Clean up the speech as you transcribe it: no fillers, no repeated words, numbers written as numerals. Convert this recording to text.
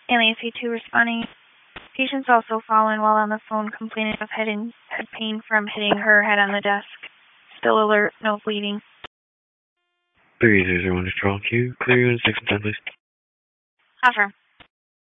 Alias A2 responding. Patient's also fallen while on the phone, complaining of head pain from hitting her head on the desk. Still alert, no bleeding. 3001 to Control Q. Clear unit 6 10, please. Affirm.